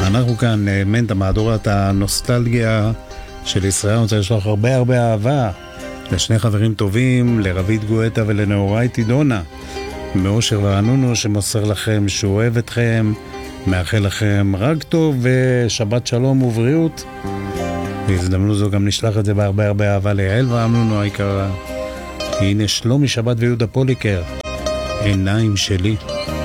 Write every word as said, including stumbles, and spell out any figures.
אנחנו כאן מנטה, מהדורת הנוסטלגיה של ישראל. אני רוצה לשלוח הרבה הרבה אהבה לשני חברים טובים, לרבית גואטה ולנאורי תידונה, מאושר ורענונו, שמוסר לכם שהוא אוהב אתכם, מאחל לכם רק טוב ושבת שלום ובריאות. בהזדמנות זו גם נשלח את זה בהרבה הרבה אהבה ליעל ואמנונו היקרה. הנה שלומי שבת ויהודה פוליקר, עיניים שלי.